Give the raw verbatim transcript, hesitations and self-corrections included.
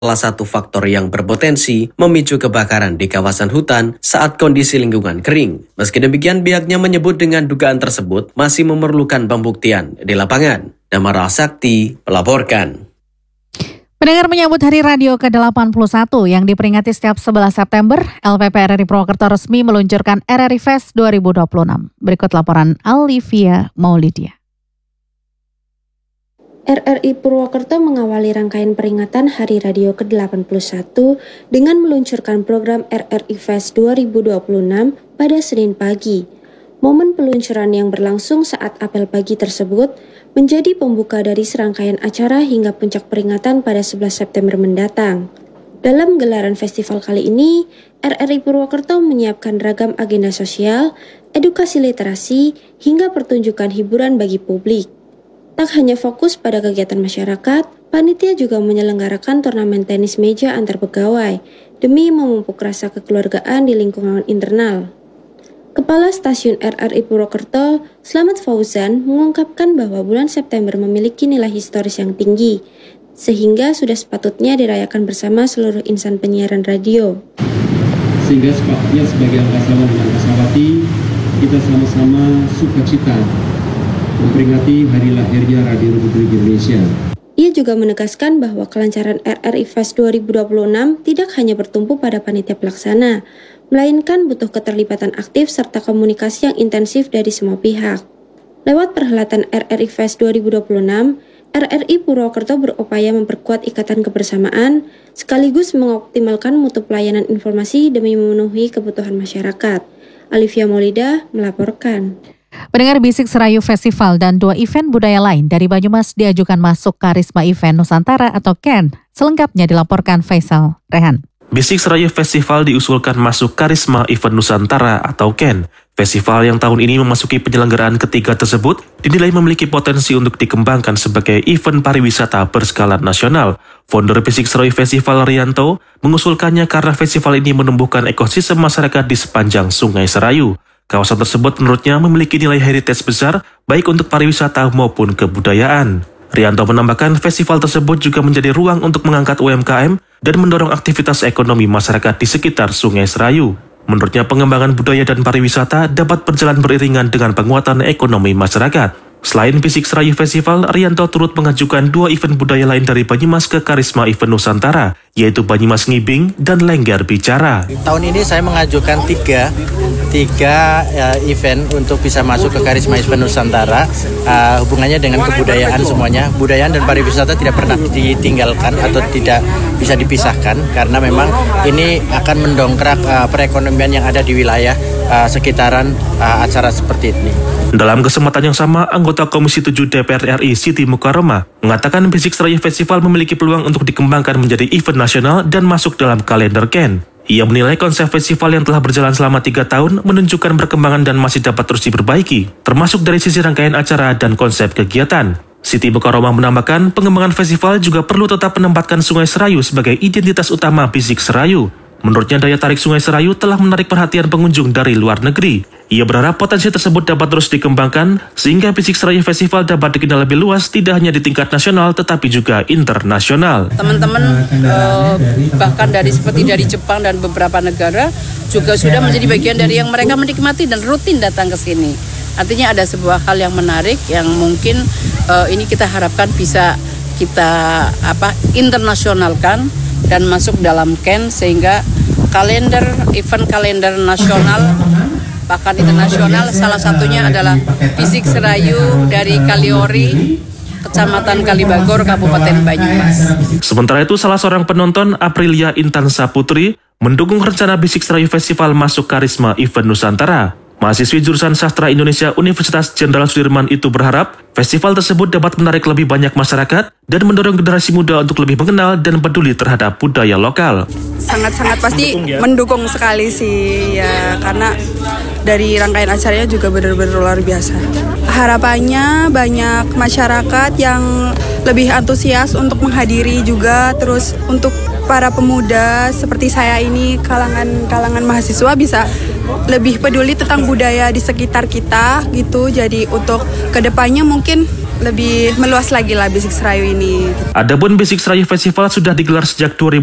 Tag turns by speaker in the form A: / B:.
A: salah satu faktor yang berpotensi memicu kebakaran di kawasan hutan saat kondisi lingkungan kering. Meski demikian, pihaknya menyebut dengan dugaan tersebut masih memerlukan pembuktian di lapangan. Damara Sakti melaporkan.
B: Pendengar, menyambut Hari Radio ke delapan puluh satu yang diperingati setiap sebelas September, L P P R R I Purwokerto resmi meluncurkan R R I Fest dua ribu dua puluh enam. Berikut laporan Alivia Maulidia.
C: R R I Purwokerto mengawali rangkaian peringatan Hari Radio ke delapan puluh satu dengan meluncurkan program R R I Fest dua ribu dua puluh enam pada Senin pagi. Momen peluncuran yang berlangsung saat apel pagi tersebut menjadi pembuka dari serangkaian acara hingga puncak peringatan pada sebelas September mendatang. Dalam gelaran festival kali ini, R R I Purwokerto menyiapkan ragam agenda sosial, edukasi literasi, hingga pertunjukan hiburan bagi publik. Tak hanya fokus pada kegiatan masyarakat, panitia juga menyelenggarakan turnamen tenis meja antar pegawai demi memupuk rasa kekeluargaan di lingkungan internal. Kepala Stasiun R R I Purwokerto, Slamet Fauzan, mengungkapkan bahwa bulan September memiliki nilai historis yang tinggi, sehingga sudah sepatutnya dirayakan bersama seluruh insan penyiaran radio.
D: Sehingga sepatutnya sebagai angkasawat dan angkasawati, kita sama-sama sukacita memperingati hari lahirnya Radio Republik Indonesia.
C: Ia juga menegaskan bahwa kelancaran R R I Fest dua ribu dua puluh enam tidak hanya bertumpu pada panitia pelaksana, melainkan butuh keterlibatan aktif serta komunikasi yang intensif dari semua pihak. Lewat perhelatan R R I Fest dua ribu dua puluh enam, R R I Purwokerto berupaya memperkuat ikatan kebersamaan, sekaligus mengoptimalkan mutu pelayanan informasi demi memenuhi kebutuhan masyarakat. Alivia Maulida melaporkan.
B: Pendengar, Bisik Serayu Festival dan dua event budaya lain dari Banyumas diajukan masuk Karisma Event Nusantara atau K E N. Selengkapnya dilaporkan Faisal Rehan.
E: Bisik Serayu Festival diusulkan masuk Karisma Event Nusantara atau K E N. Festival yang tahun ini memasuki penyelenggaraan ketiga tersebut dinilai memiliki potensi untuk dikembangkan sebagai event pariwisata berskala nasional. Founder Bisik Serayu Festival Rianto mengusulkannya karena festival ini menumbuhkan ekosistem masyarakat di sepanjang Sungai Serayu. Kawasan tersebut menurutnya memiliki nilai heritage besar baik untuk pariwisata maupun kebudayaan. Rianto menambahkan festival tersebut juga menjadi ruang untuk mengangkat U M K M dan mendorong aktivitas ekonomi masyarakat di sekitar Sungai Serayu. Menurutnya pengembangan budaya dan pariwisata dapat berjalan beriringan dengan penguatan ekonomi masyarakat. Selain Bisik Serayu Festival, Rianto turut mengajukan dua event budaya lain dari Banyumas ke Karisma Event Nusantara, yaitu Banyumas Ngibing dan Lengger Bicara.
F: Tahun ini saya mengajukan tiga, tiga uh, event untuk bisa masuk ke Karisma Event Nusantara. Uh, hubungannya dengan kebudayaan semuanya. Budayaan dan pariwisata tidak pernah ditinggalkan atau tidak bisa dipisahkan, karena memang ini akan mendongkrak uh, perekonomian yang ada di wilayah uh, sekitaran uh, acara seperti ini.
E: Dalam kesempatan yang sama, anggota Komisi tujuh D P R R I Siti Mukaroma mengatakan Bisik Serayu Festival memiliki peluang untuk dikembangkan menjadi event nasional dan masuk dalam kalender K E N. Ia menilai konsep festival yang telah berjalan selama tiga tahun menunjukkan perkembangan dan masih dapat terus diperbaiki, termasuk dari sisi rangkaian acara dan konsep kegiatan. Siti Mukaroma menambahkan pengembangan festival juga perlu tetap menempatkan Sungai Serayu sebagai identitas utama Bisik Serayu. Menurutnya daya tarik Sungai Serayu telah menarik perhatian pengunjung dari luar negeri. Ia berharap potensi tersebut dapat terus dikembangkan sehingga Bisik Serayu Festival dapat dikenal lebih luas tidak hanya di tingkat nasional tetapi juga internasional.
G: Teman-teman eh, bahkan dari seperti dari Jepang dan beberapa negara juga sudah menjadi bagian dari yang mereka menikmati dan rutin datang ke sini. Artinya ada sebuah hal yang menarik yang mungkin eh, ini kita harapkan bisa kita apa internasionalkan dan masuk dalam K E N sehingga kalender event kalender nasional bahkan internasional salah satunya adalah Bisik Serayu dari Kaliori, Kecamatan Kalibagor, Kabupaten Banyumas.
E: Sementara itu salah seorang penonton, Aprilia Intan Saputri, mendukung rencana Bisik Serayu Festival masuk Karisma Event Nusantara. Mahasiswi jurusan Sastra Indonesia Universitas Jenderal Sudirman itu berharap festival tersebut dapat menarik lebih banyak masyarakat dan mendorong generasi muda untuk lebih mengenal dan peduli terhadap budaya lokal.
H: Sangat-sangat pasti mendukung, ya? mendukung sekali sih ya, karena dari rangkaian acaranya juga benar-benar luar biasa. Harapannya banyak masyarakat yang lebih antusias untuk menghadiri juga, terus untuk para pemuda seperti saya ini kalangan-kalangan mahasiswa bisa lebih peduli tentang budaya di sekitar kita gitu. Jadi untuk kedepannya mungkin lebih meluas lagi lah Basic Serayu ini.
E: Adapun Basic Serayu Festival sudah digelar sejak dua ribu